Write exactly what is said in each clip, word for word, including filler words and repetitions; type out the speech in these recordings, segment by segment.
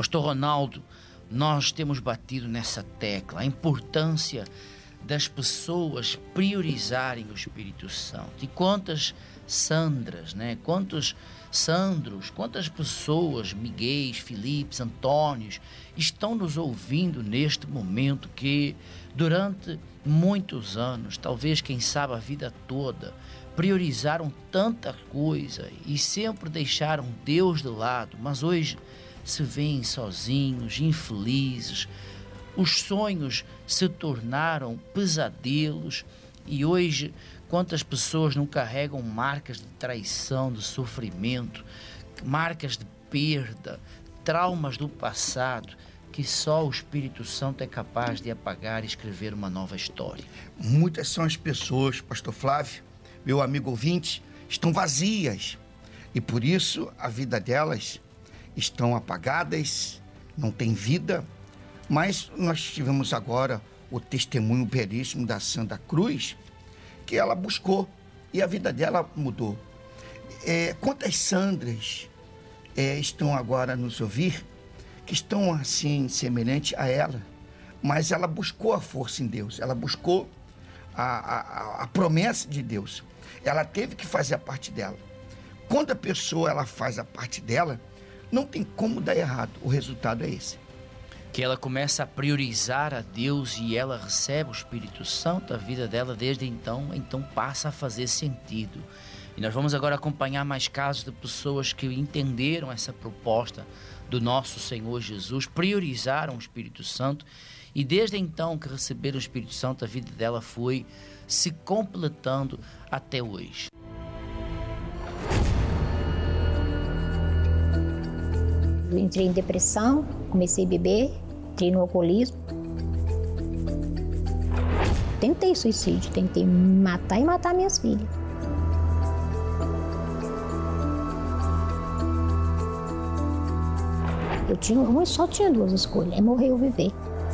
Pastor Ronaldo, nós temos batido nessa tecla, a importância das pessoas priorizarem o Espírito Santo. E quantas Sandras, né? Quantos Sandros, quantas pessoas, Miguéis, Filipes, Antônios, estão nos ouvindo neste momento que durante muitos anos, talvez quem sabe a vida toda, priorizaram tanta coisa e sempre deixaram Deus de lado, mas hoje se veem sozinhos, infelizes, os sonhos se tornaram pesadelos e hoje quantas pessoas não carregam marcas de traição, de sofrimento, marcas de perda, traumas do passado, que só o Espírito Santo é capaz de apagar e escrever uma nova história. Muitas são as pessoas, pastor Flávio, meu amigo ouvinte, estão vazias e por isso a vida delas estão apagadas, não tem vida, mas nós tivemos agora o testemunho belíssimo da Sandra Cruz, que ela buscou e a vida dela mudou. É, quantas Sandras é, estão agora a nos ouvir, que estão assim semelhante a ela, mas ela buscou a força em Deus, ela buscou a, a, a promessa de Deus, ela teve que fazer a parte dela. Quando a pessoa ela faz a parte dela, não tem como dar errado, o resultado é esse. Que ela começa a priorizar a Deus e ela recebe o Espírito Santo, a vida dela desde então, então passa a fazer sentido. E nós vamos agora acompanhar mais casos de pessoas que entenderam essa proposta do nosso Senhor Jesus, priorizaram o Espírito Santo e desde então que receberam o Espírito Santo, a vida dela foi se completando até hoje. Eu entrei em depressão, comecei a beber, entrei no alcoolismo. Tentei suicídio, tentei me matar e matar minhas filhas. Eu tinha, eu só tinha duas escolhas, é morrer ou viver.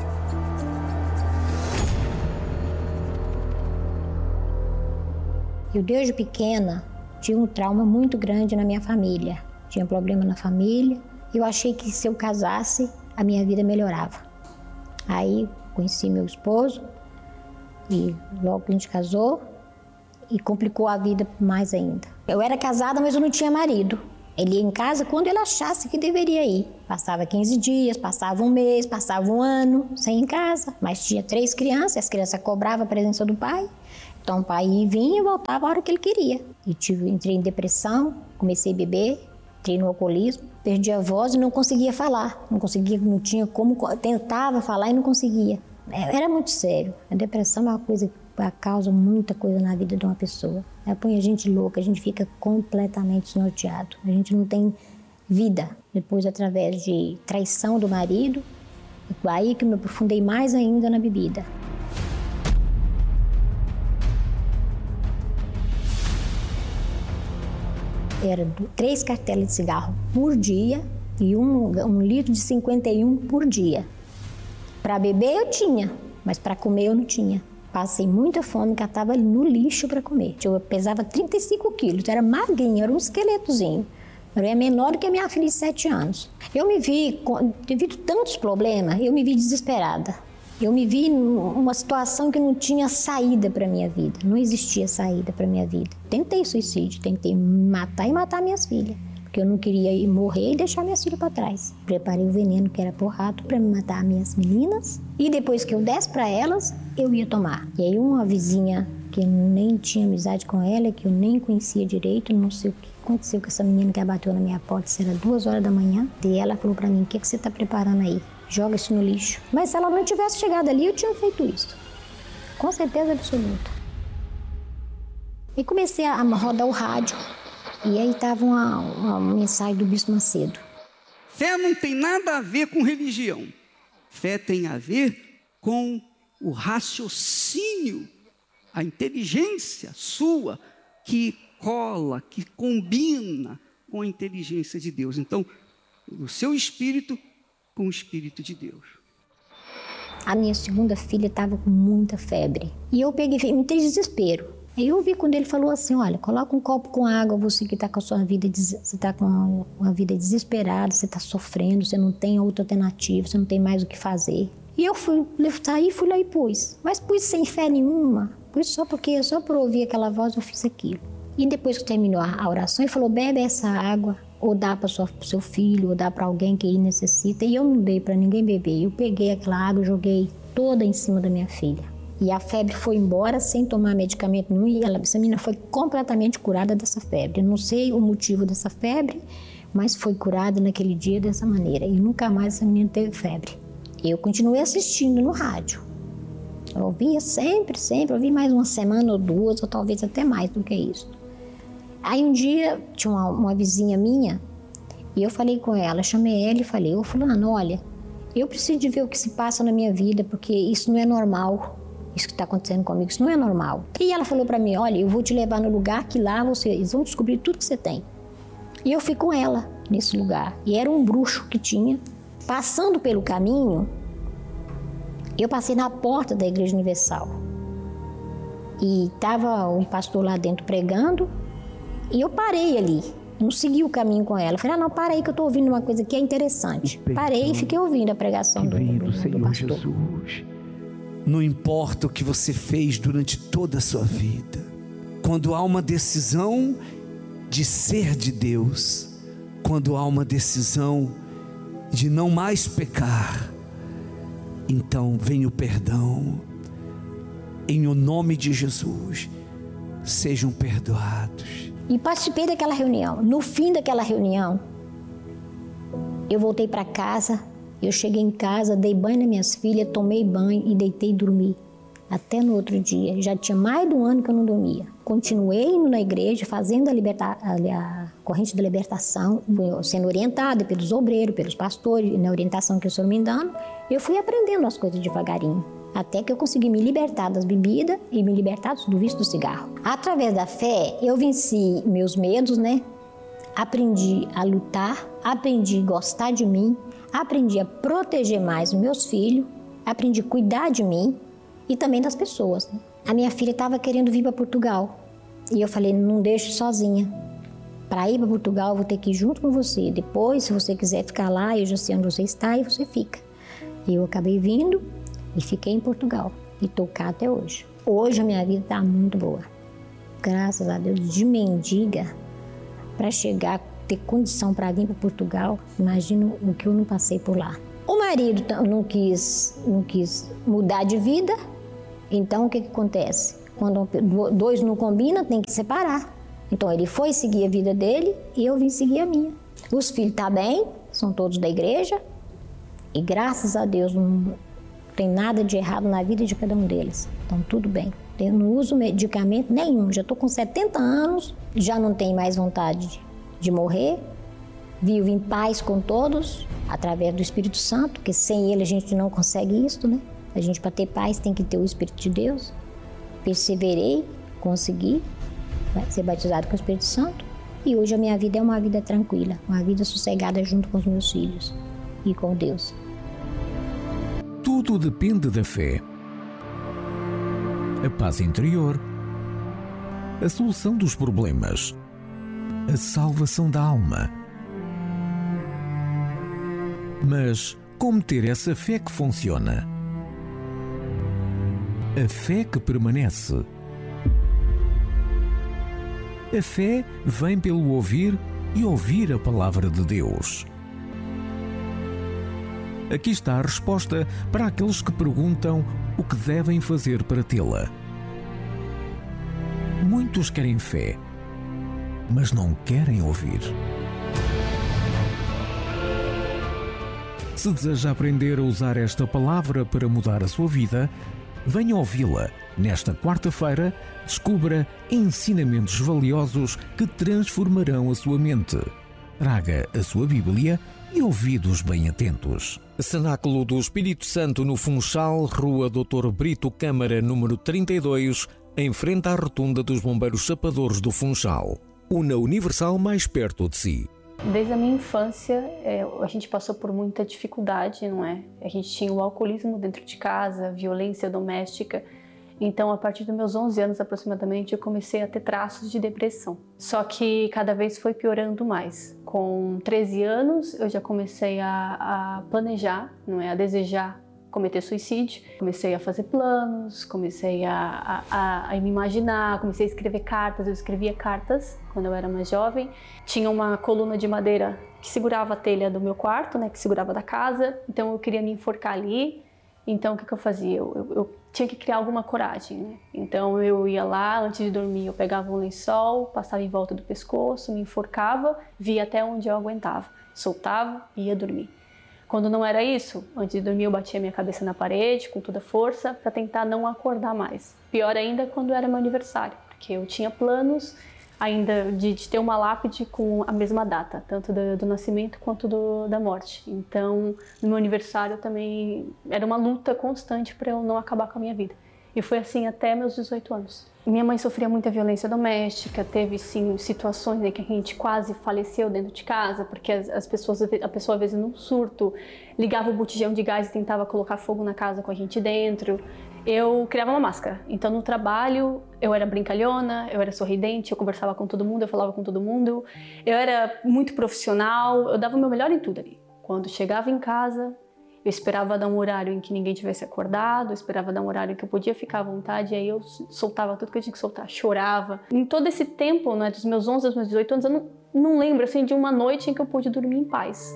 Eu desde pequena tive um trauma muito grande na minha família. Tinha problema na família. Eu achei que se eu casasse, a minha vida melhorava. Aí conheci meu esposo e logo a gente casou e complicou a vida mais ainda. Eu era casada, mas eu não tinha marido. Ele ia em casa quando ele achasse que deveria ir. Passava quinze dias, passava um mês, passava um ano sem ir em casa. Mas tinha três crianças, as crianças cobravam a presença do pai. Então o pai vinha e voltava a hora que ele queria. E tive, entrei em depressão, comecei a beber, entrei no alcoolismo, perdi a voz e não conseguia falar. Não conseguia, não tinha como, tentava falar e não conseguia. Era muito sério. A depressão é uma coisa que causa muita coisa na vida de uma pessoa. Ela põe a gente louca, a gente fica completamente desnorteado. A gente não tem vida. Depois, através de traição do marido, aí que eu me aprofundei mais ainda na bebida. Era três cartelas de cigarro por dia e um, um litro de cinquenta e um por dia. Para beber eu tinha, mas para comer eu não tinha. Passei muita fome, catava no lixo para comer. Eu pesava trinta e cinco quilos, era magrinha, era um esqueletozinho. Eu era menor do que a minha filha de sete anos. Eu me vi, devido a tantos problemas, eu me vi desesperada. Eu me vi numa situação que não tinha saída para minha vida. Não existia saída para minha vida. Tentei suicídio, tentei me matar e matar minhas filhas. Porque eu não queria ir morrer e deixar minhas filhas para trás. Preparei o veneno, que era por rato, para me matar minhas meninas. E depois que eu desse para elas, eu ia tomar. E aí uma vizinha, que eu nem tinha amizade com ela, que eu nem conhecia direito, não sei o que aconteceu com essa menina que abateu na minha porta, isso era duas horas da manhã. E ela falou para mim, o que, que você está preparando aí? Joga isso no lixo. Mas se ela não tivesse chegado ali, eu tinha feito isso. Com certeza absoluta. E comecei a rodar o rádio. E aí estava uma, uma mensagem do Bispo Macedo. Fé não tem nada a ver com religião. Fé tem a ver com o raciocínio, a inteligência sua, que cola, que combina com a inteligência de Deus. Então, o seu espírito com o Espírito de Deus. A minha segunda filha estava com muita febre. E eu peguei, entrei em desespero. Aí eu vi quando ele falou assim, olha, coloca um copo com água, você que está com a sua vida, você está com uma vida desesperada, você está sofrendo, você não tem outra alternativa, você não tem mais o que fazer. E eu fui, saí, fui lá e pus. Mas pus sem fé nenhuma, pus só porque, só por ouvir aquela voz eu fiz aquilo. E depois que terminou a oração, ele falou, bebe essa água, ou dá para o seu filho, ou dá para alguém que necessita. E eu não dei para ninguém beber. Eu peguei aquela água e joguei toda em cima da minha filha. E a febre foi embora sem tomar medicamento nenhum. E ela, essa menina foi completamente curada dessa febre. Eu não sei o motivo dessa febre, mas foi curada naquele dia dessa maneira. E nunca mais essa menina teve febre. Eu continuei assistindo no rádio. Eu ouvia sempre, sempre. Eu ouvi mais uma semana ou duas, ou talvez até mais do que isso. Aí um dia, tinha uma, uma vizinha minha, e eu falei com ela, chamei ela e falei, ô fulano, olha, eu preciso de ver o que se passa na minha vida, porque isso não é normal, isso que está acontecendo comigo, isso não é normal. E ela falou para mim, olha, eu vou te levar no lugar que lá vocês vão descobrir tudo que você tem. E eu fui com ela nesse lugar, e era um bruxo que tinha. Passando pelo caminho, eu passei na porta da Igreja Universal, e estava um pastor lá dentro pregando, e eu parei ali, não segui o caminho com ela. Eu falei, ah, não, para aí que eu estou ouvindo uma coisa que é interessante. Parei e fiquei ouvindo a pregação do, do, do, do pastor. Jesus. Não importa o que você fez durante toda a sua vida, quando há uma decisão de ser de Deus, quando há uma decisão de não mais pecar, então vem o perdão. Em o nome de Jesus, sejam perdoados. E participei daquela reunião. No fim daquela reunião, eu voltei para casa, eu cheguei em casa, dei banho nas minhas filhas, tomei banho e deitei e dormi. Até no outro dia, já tinha mais de um ano que eu não dormia. Continuei indo na igreja, fazendo a, liberta... a corrente da libertação, sendo orientada pelos obreiros, pelos pastores, na orientação que o Senhor me dando. Eu fui aprendendo as coisas devagarinho, até que eu consegui me libertar das bebidas e me libertar do vício do cigarro. Através da fé, eu venci meus medos, né? Aprendi a lutar, aprendi a gostar de mim, aprendi a proteger mais os meus filhos, aprendi a cuidar de mim e também das pessoas. A minha filha estava querendo vir para Portugal e eu falei, não deixe sozinha. Para ir para Portugal, eu vou ter que ir junto com você. Depois, se você quiser ficar lá, eu já sei onde você está e você fica. E eu acabei vindo e fiquei em Portugal e estou cá até hoje. Hoje a minha vida está muito boa. Graças a Deus, de mendiga para chegar, ter condição para vir para Portugal, imagino o que eu não passei por lá. O marido não quis, não quis mudar de vida, então o que, que acontece? Quando dois não combinam, tem que separar. Então ele foi seguir a vida dele e eu vim seguir a minha. Os filhos estão bem, são todos da igreja e graças a Deus não tem nada de errado na vida de cada um deles. Então tudo bem. Eu não uso medicamento nenhum, já estou com setenta anos, já não tenho mais vontade de, de morrer. Vivo em paz com todos, através do Espírito Santo, porque sem ele a gente não consegue isso, né? A gente, para ter paz, tem que ter o Espírito de Deus. Perseverei, consegui ser batizado com o Espírito Santo e hoje a minha vida é uma vida tranquila, uma vida sossegada junto com os meus filhos e com Deus. Tudo depende da fé. A paz interior, a solução dos problemas, a salvação da alma. Mas como ter essa fé que funciona? A fé que permanece. A fé vem pelo ouvir e ouvir a palavra de Deus. Aqui está a resposta para aqueles que perguntam o que devem fazer para tê-la. Muitos querem fé, mas não querem ouvir. Se deseja aprender a usar esta palavra para mudar a sua vida, venha ouvi-la. Nesta quarta-feira, descubra ensinamentos valiosos que transformarão a sua mente. Traga a sua Bíblia e ouvidos bem atentos. Cenáculo do Espírito Santo no Funchal, Rua doutor Brito Câmara, número trinta e dois, em frente à rotunda dos Bombeiros Chapadores do Funchal. Una Universal mais perto de si. Desde a minha infância, é, a gente passou por muita dificuldade, não é? A gente tinha o alcoolismo dentro de casa, violência doméstica. Então, a partir dos meus onze anos aproximadamente, eu comecei a ter traços de depressão. Só que cada vez foi piorando mais. Com treze anos, eu já comecei a, a planejar, não é, a desejar cometer suicídio. Comecei a fazer planos, comecei a, a, a me imaginar, comecei a escrever cartas. Eu escrevia cartas quando eu era mais jovem. Tinha uma coluna de madeira que segurava a telha do meu quarto, né, que segurava da casa. Então, eu queria me enforcar ali. Então, o que, que eu fazia? Eu, eu, eu tinha que criar alguma coragem, né? Então, eu ia lá, antes de dormir, eu pegava um lençol, passava em volta do pescoço, me enforcava, via até onde eu aguentava, soltava e ia dormir. Quando não era isso, antes de dormir, eu batia minha cabeça na parede com toda a força para tentar não acordar mais. Pior ainda quando era meu aniversário, porque eu tinha planos ainda de, de ter uma lápide com a mesma data, tanto do, do nascimento quanto do, da morte. Então, no meu aniversário também era uma luta constante para eu não acabar com a minha vida. E foi assim até meus dezoito anos. Minha mãe sofria muita violência doméstica, teve sim situações em que a gente quase faleceu dentro de casa, porque as, as pessoas, a pessoa às vezes num surto, ligava o botijão de gás e tentava colocar fogo na casa com a gente dentro. Eu criava uma máscara, então no trabalho eu era brincalhona, eu era sorridente, eu conversava com todo mundo, eu falava com todo mundo, eu era muito profissional, eu dava o meu melhor em tudo ali. Quando chegava em casa, eu esperava dar um horário em que ninguém tivesse acordado, eu esperava dar um horário em que eu podia ficar à vontade, e aí eu soltava tudo que eu tinha que soltar, chorava. Em todo esse tempo, né, dos meus onze aos meus dezoito anos, eu não, não lembro assim, de uma noite em que eu pude dormir em paz.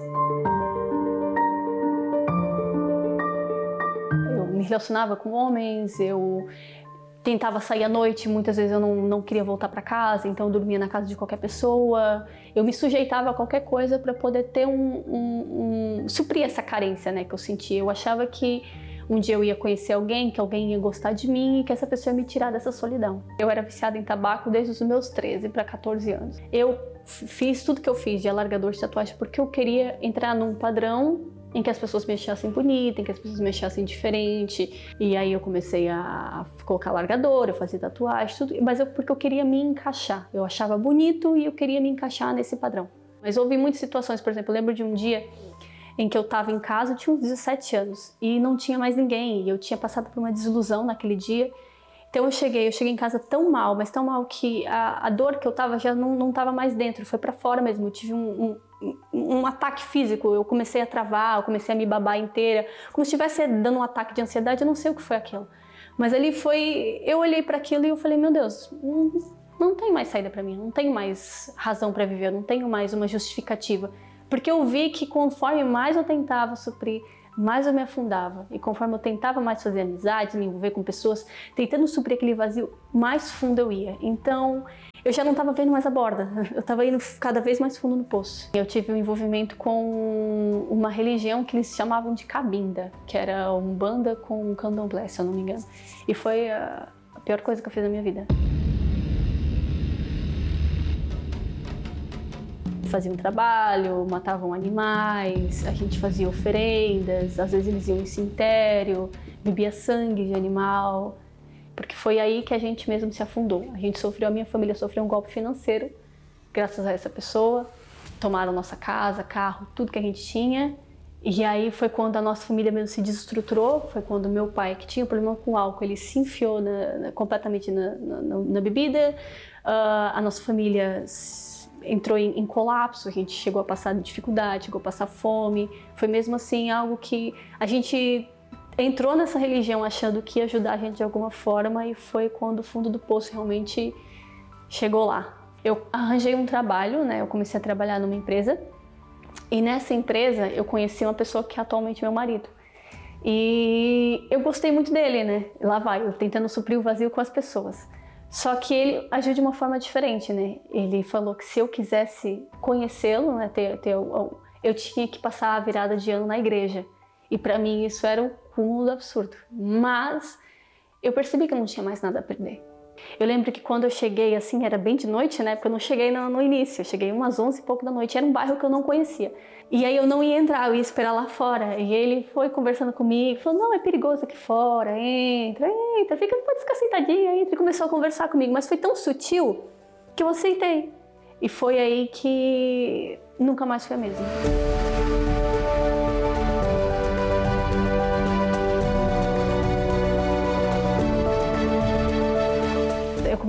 Me relacionava com homens, eu tentava sair à noite, muitas vezes eu não, não queria voltar para casa, então eu dormia na casa de qualquer pessoa. Eu me sujeitava a qualquer coisa para poder ter um, um, um... suprir essa carência, né, que eu sentia. Eu achava que um dia eu ia conhecer alguém, que alguém ia gostar de mim e que essa pessoa ia me tirar dessa solidão. Eu era viciada em tabaco desde os meus treze para quatorze anos. Eu fiz tudo que eu fiz de alargador de tatuagem porque eu queria entrar num padrão em que as pessoas me achassem bonita, em que as pessoas me achassem diferente. E aí eu comecei a colocar alargador, eu fazia tatuagem, tudo, mas eu, porque eu queria me encaixar. Eu achava bonito e eu queria me encaixar nesse padrão. Mas houve muitas situações, por exemplo, eu lembro de um dia em que eu estava em casa, eu tinha uns dezessete anos, e não tinha mais ninguém, e eu tinha passado por uma desilusão naquele dia. Então eu cheguei, eu cheguei em casa tão mal, mas tão mal que a, a dor que eu tava já não, não tava mais dentro, foi para fora mesmo. Eu tive um, um, um ataque físico, eu comecei a travar, eu comecei a me babar inteira, como se estivesse dando um ataque de ansiedade, eu não sei o que foi aquilo. Mas ali foi, eu olhei para aquilo e eu falei, meu Deus, não, não tem mais saída para mim, não tenho mais razão para viver, não tenho mais uma justificativa. Porque eu vi que conforme mais eu tentava suprir, mais eu me afundava. E conforme eu tentava mais fazer amizades, me envolver com pessoas, tentando suprir aquele vazio, mais fundo eu ia. Então, eu já não estava vendo mais a borda, eu estava indo cada vez mais fundo no poço. Eu tive um envolvimento com uma religião que eles chamavam de Cabinda, que era uma Umbanda com Candomblé, se eu não me engano. E foi a pior coisa que eu fiz na minha vida. Faziam trabalho, matavam animais, a gente fazia oferendas, às vezes eles iam em cemitério, bebia sangue de animal, porque foi aí que a gente mesmo se afundou. A gente sofreu, a minha família sofreu um golpe financeiro, graças a essa pessoa, tomaram nossa casa, carro, tudo que a gente tinha, e aí foi quando a nossa família mesmo se desestruturou, foi quando meu pai, que tinha problema com álcool, ele se enfiou na, na, completamente na, na, na bebida, uh, a nossa família entrou em, em colapso, a gente chegou a passar dificuldade, chegou a passar fome. Foi mesmo assim algo que a gente entrou nessa religião achando que ia ajudar a gente de alguma forma, e foi quando o fundo do poço realmente chegou lá. Eu arranjei um trabalho, né? Eu comecei a trabalhar numa empresa, e nessa empresa eu conheci uma pessoa que é atualmente meu marido. E eu gostei muito dele, né? Lá vai, eu tentando suprir o vazio com as pessoas. Só que ele agiu de uma forma diferente, né? Ele falou que se eu quisesse conhecê-lo, né, ter, ter, eu, eu tinha que passar a virada de ano na igreja. E para mim isso era o cúmulo do absurdo. Mas eu percebi que eu não tinha mais nada a perder. Eu lembro que quando eu cheguei, assim, era bem de noite, né? Porque eu não cheguei no, no início, eu cheguei umas onze e pouco da noite, era um bairro que eu não conhecia. E aí eu não ia entrar, eu ia esperar lá fora. E ele foi conversando comigo, falou, não, é perigoso aqui fora, entra, entra, fica, pode ficar sentadinha, entra. E começou a conversar comigo, mas foi tão sutil que eu aceitei. E foi aí que nunca mais foi a mesma.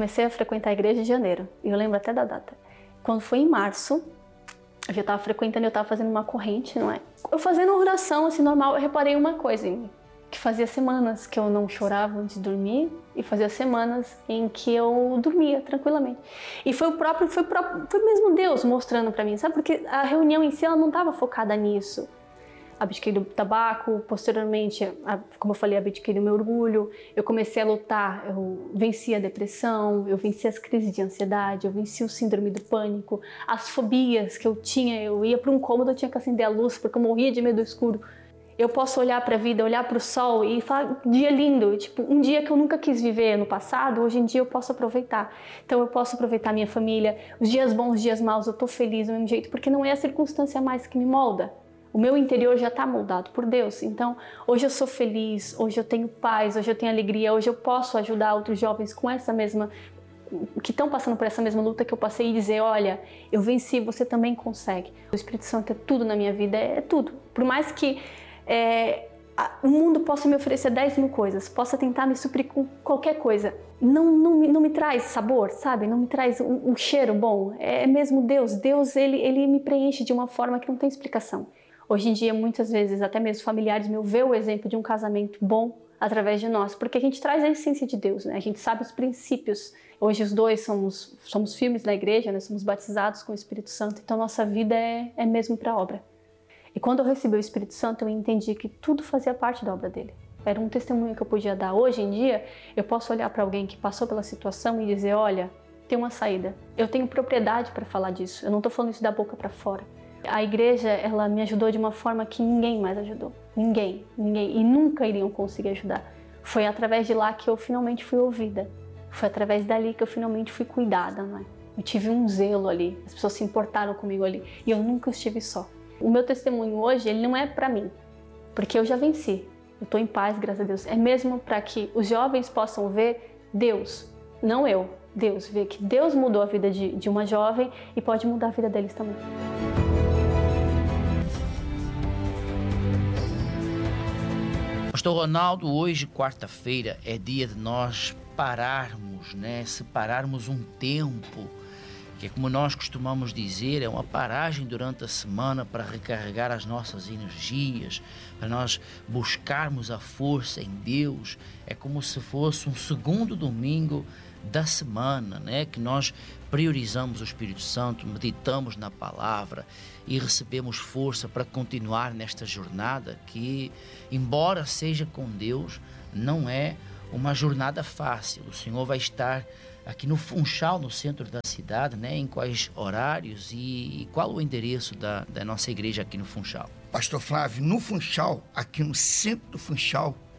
comecei a frequentar a igreja em janeiro, e eu lembro até da data. Quando foi em março, eu já estava frequentando, eu estava fazendo uma corrente, não é? Eu fazendo uma oração assim normal, eu reparei uma coisa em mim, que fazia semanas que eu não chorava antes de dormir, e fazia semanas em que eu dormia tranquilamente. E foi o próprio, foi, o próprio, foi mesmo Deus mostrando para mim, sabe? Porque a reunião em si, ela não estava focada nisso. Abdiquei do tabaco, posteriormente, como eu falei, abdiquei do meu orgulho, eu comecei a lutar, eu venci a depressão, eu venci as crises de ansiedade, eu venci o síndrome do pânico, as fobias que eu tinha, eu ia para um cômodo, eu tinha que acender a luz, porque eu morria de medo do escuro. Eu posso olhar para a vida, olhar para o sol e falar, dia lindo, tipo, um dia que eu nunca quis viver no passado, hoje em dia eu posso aproveitar. Então eu posso aproveitar minha família, os dias bons, os dias maus, eu tô feliz do mesmo jeito, porque não é a circunstância mais que me molda. O meu interior já está moldado por Deus. Então, hoje eu sou feliz, hoje eu tenho paz, hoje eu tenho alegria, hoje eu posso ajudar outros jovens com essa mesma, que estão passando por essa mesma luta que eu passei e dizer, olha, eu venci, você também consegue. O Espírito Santo é tudo na minha vida, é tudo. Por mais que É, o mundo possa me oferecer dez mil coisas, possa tentar me suprir com qualquer coisa, não, não, me, não me traz sabor, sabe? Não me traz um, um cheiro bom. É mesmo Deus. Deus, ele, ele me preenche de uma forma que não tem explicação. Hoje em dia, muitas vezes, até mesmo familiares meus vê o exemplo de um casamento bom através de nós, porque a gente traz a essência de Deus, né? A gente sabe os princípios. Hoje os dois somos, somos firmes na igreja, né? Somos batizados com o Espírito Santo, então nossa vida é, é mesmo para a obra. E quando eu recebi o Espírito Santo, eu entendi que tudo fazia parte da obra dele. Era um testemunho que eu podia dar. Hoje em dia, eu posso olhar para alguém que passou pela situação e dizer, olha, tem uma saída. Eu tenho propriedade para falar disso. Eu não estou falando isso da boca para fora. A igreja, ela me ajudou de uma forma que ninguém mais ajudou. Ninguém, ninguém. E nunca iriam conseguir ajudar. Foi através de lá que eu finalmente fui ouvida. Foi através dali que eu finalmente fui cuidada, não é? Eu tive um zelo ali. As pessoas se importaram comigo ali. E eu nunca estive só. O meu testemunho hoje, ele não é para mim, porque eu já venci. Eu estou em paz, graças a Deus. É mesmo para que os jovens possam ver Deus, não eu, Deus. Ver que Deus mudou a vida de, de uma jovem e pode mudar a vida deles também. Pastor Ronaldo, hoje, quarta-feira, é dia de nós pararmos, né? Separarmos um tempo, que é como nós costumamos dizer, é uma paragem durante a semana para recarregar as nossas energias, para nós buscarmos a força em Deus. É como se fosse um segundo domingo da semana, né? Que nós priorizamos o Espírito Santo, meditamos na palavra e recebemos força para continuar nesta jornada que, embora seja com Deus, não é uma jornada fácil. O Senhor vai estar aqui no Funchal, no centro da cidade, né? Em quais horários e, e qual o endereço da, da nossa igreja aqui no Funchal? Pastor Flávio, no Funchal, aqui no centro do Funchal,